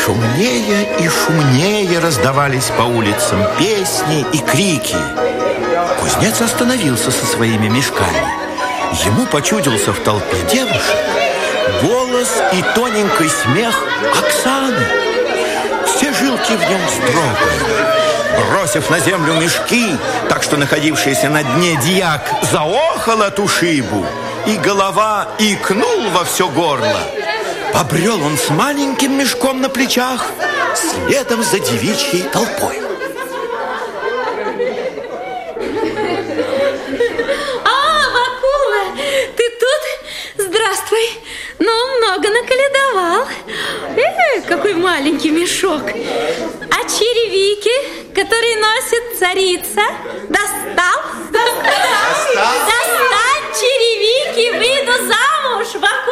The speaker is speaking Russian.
Шумнее и шумнее раздавались по улицам песни и крики. Кузнец остановился со своими мешками. Ему почудился в толпе девушек голос и тоненький смех Оксаны. Все жилки в нем вздрогнули. Бросив на землю мешки, так что находившийся на дне дьяк заохал от ушибу, и голова икнул во все горло. Побрел он с маленьким мешком на плечах следом за девичьей толпой. Вакула, ты тут? Здравствуй. Ну, много наколедовал. Какой маленький мешок. А черевики, которые носит царица, достал? Достать черевики, выйду замуж, Вакула.